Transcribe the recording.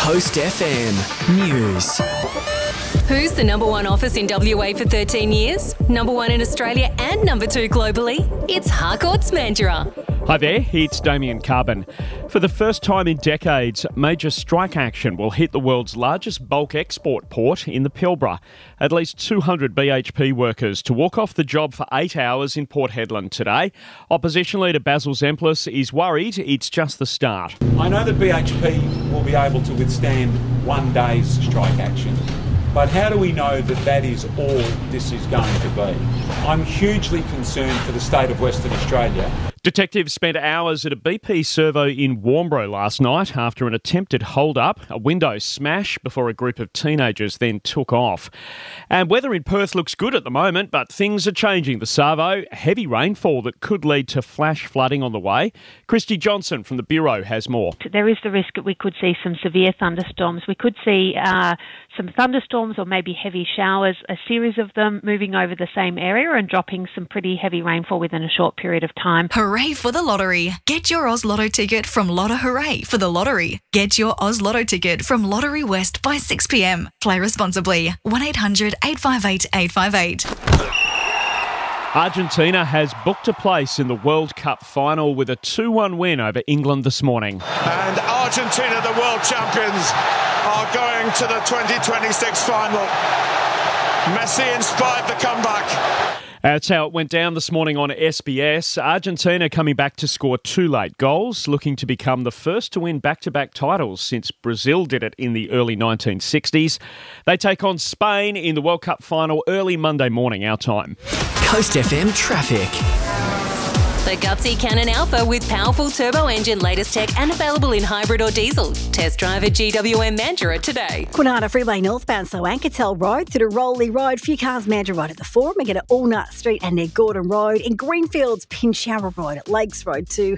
Coast FM News. Who's the number one office in WA for 13 years? Number one in Australia and number two globally? It's Harcourts Mandurah. Hi there, it's Damien Carbon. For the first time in decades, major strike action will hit the world's largest bulk export port in the Pilbara. At least 200 BHP workers to walk off the job for 8 hours in Port Hedland today. Opposition leader Basil Zempilas is worried it's just the start. I know that BHP will be able to withstand one day's strike action, but how do we know that that is all this is going to be? I'm hugely concerned for the state of Western Australia. Detectives spent hours at a BP servo in Warnbro last night after an attempted hold-up, a window smash before a group of teenagers then took off. And weather in Perth looks good at the moment, but things are changing. The Savo, heavy rainfall that could lead to flash flooding on the way. Christy Johnson from the Bureau has more. There is the risk that we could see some severe thunderstorms. We could see some thunderstorms or maybe heavy showers, a series of them moving over the same area and dropping some pretty heavy rainfall within a short period of time. Hooray for the lottery. Get your Oz Lotto ticket from Lotto Hooray for the lottery. Get your Oz Lotto ticket from Lottery West by 6 p.m. Play responsibly. 1800 858 858. Argentina has booked a place in the World Cup final with a 2-1 win over England this morning. And Argentina, the world champions, are going to the 2026 final. Messi inspired the comeback. That's how it went down this morning on SBS. Argentina coming back to score 2 late goals, looking to become the first to win back-to-back titles since Brazil did it in the early 1960s. They take on Spain in the World Cup final early Monday morning, our time. Coast FM traffic. The Gutsy Cannon Alpha with powerful turbo engine, latest tech and available in hybrid or diesel. Test drive at GWM Mandurah today. Kwinana Freeway northbound, so Anketel Road through to Rowley Road. Few cars Mandurah Road at the Forum. Again at Allnut Street and near Gordon Road. In Greenfields, Pinshower Road at Lakes Road too.